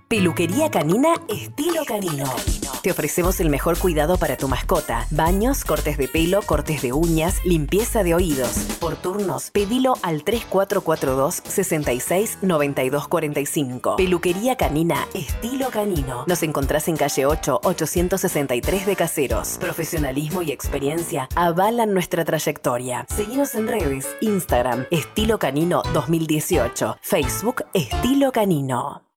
Peluquería canina estilo canino. Te ofrecemos el mejor cuidado para tu mascota. Baños, cortes de pelo, cortes de uñas, limpieza de oídos. Por turnos, pedilo al 3442 66 92 45. Peluquería canina estilo canino. Nos encontrás en calle 8, 863 de Caseros. Profesionalismo y experiencia avalan nuestra trayectoria. Seguinos en redes, Instagram, Estilo Canino 2018, Facebook Estilo Canino.